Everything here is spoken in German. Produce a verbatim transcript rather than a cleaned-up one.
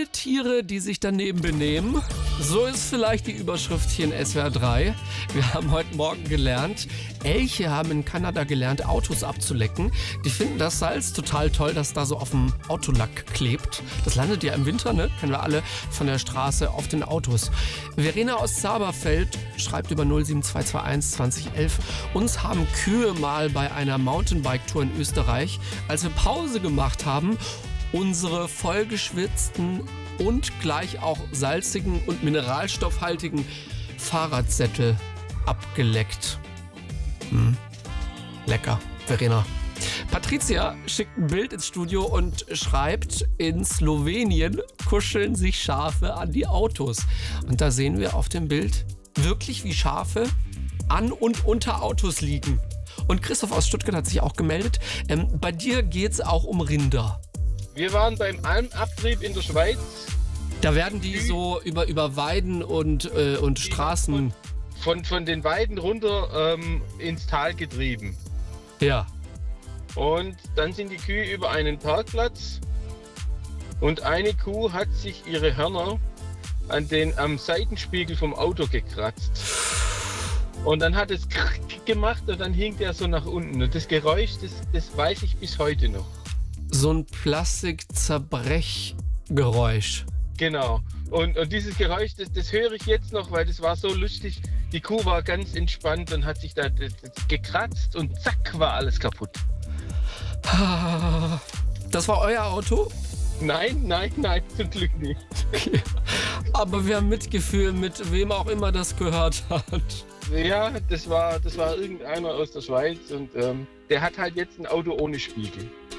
wilde Tiere, die sich daneben benehmen. So ist vielleicht die Überschrift hier in S W R drei. Wir haben heute Morgen gelernt, Elche haben in Kanada gelernt, Autos abzulecken. Die finden das Salz total toll, das da so auf dem Autolack klebt. Das landet ja im Winter, ne? Kennen wir alle von der Straße auf den Autos. Verena aus Zaberfeld schreibt über null sieben zwei zwei eins zwanzig elf. Uns haben Kühe mal bei einer Mountainbike-Tour in Österreich, als wir Pause gemacht haben, unsere vollgeschwitzten und gleich auch salzigen und mineralstoffhaltigen Fahrradsättel abgeleckt. Hm. Lecker, Verena. Patricia schickt ein Bild ins Studio und schreibt, in Slowenien kuscheln sich Schafe an die Autos. Und da sehen wir auf dem Bild wirklich, wie Schafe an und unter Autos liegen. Und Christoph aus Stuttgart hat sich auch gemeldet. Ähm, bei dir geht es auch um Rinder. Wir waren beim Almabtrieb in der Schweiz. Da werden die so über, über Weiden und, äh, und Straßen... Von, von, von den Weiden runter ähm, ins Tal getrieben. Ja. Und dann sind die Kühe über einen Parkplatz und eine Kuh hat sich ihre Hörner an den, am Seitenspiegel vom Auto gekratzt. Und dann hat es gemacht und dann hing der so nach unten. Und das Geräusch, das, das weiß ich bis heute noch. So ein Plastikzerbrechgeräusch. Genau. Und, und dieses Geräusch, das, das höre ich jetzt noch, weil das war so lustig. Die Kuh war ganz entspannt und hat sich da das, das gekratzt und zack, war alles kaputt. Das war euer Auto? Nein, nein, nein, zum Glück nicht. Okay. Aber wir haben Mitgefühl mit wem auch immer das gehört hat. Ja, das war, das war irgendeiner aus der Schweiz und ähm, der hat halt jetzt ein Auto ohne Spiegel.